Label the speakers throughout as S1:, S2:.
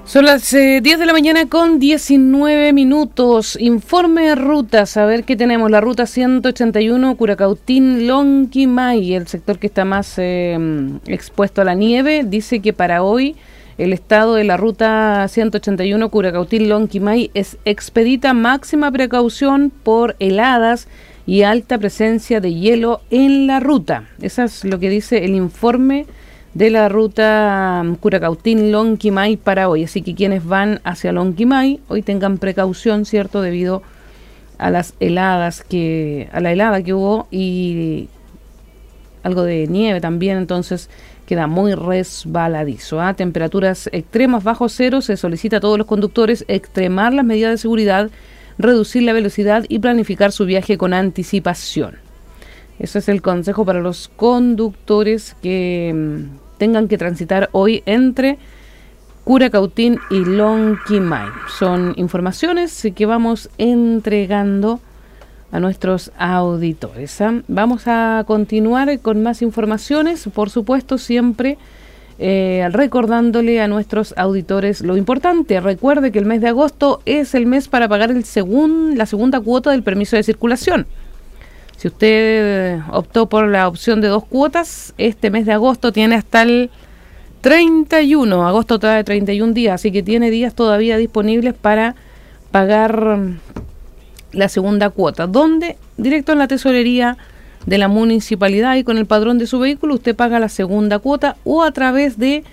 S1: Son las 10 de la mañana con 19 minutos. Informe de rutas. A ver qué tenemos. La ruta 181 Curacautín-Lonquimay, el sector que está más expuesto a la nieve. Dice que para hoy el estado de la ruta 181 Curacautín-Lonquimay es expedita, máxima precaución por heladas y alta presencia de hielo en la ruta. Eso es lo que dice el informe de la ruta Curacautín-Lonquimay para hoy. Así que quienes van hacia Lonquimay hoy tengan precaución, ¿cierto? Debido a las heladas a la helada que hubo y algo de nieve también, entonces queda muy resbaladizo. Temperaturas extremas bajo cero. Se solicita a todos los conductores extremar las medidas de seguridad, reducir la velocidad y planificar su viaje con anticipación. Ese es el consejo para los conductores que tengan que transitar hoy entre Curacautín y Lonquimay. Son informaciones que vamos entregando a nuestros auditores. Vamos a continuar con más informaciones, por supuesto, siempre recordándole a nuestros auditores lo importante. Recuerde que el mes de agosto es el mes para pagar la segunda cuota del permiso de circulación. Si usted optó por la opción de 2 cuotas, este mes de agosto tiene hasta el 31. Agosto trae 31 días, así que tiene días todavía disponibles para pagar la segunda cuota. ¿Dónde? Directo en la tesorería de la municipalidad y con el padrón de su vehículo usted paga la segunda cuota o a través de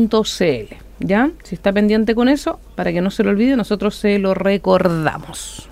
S1: victoriachile.cl. ¿Ya? Si está pendiente con eso, para que no se lo olvide, nosotros se lo recordamos.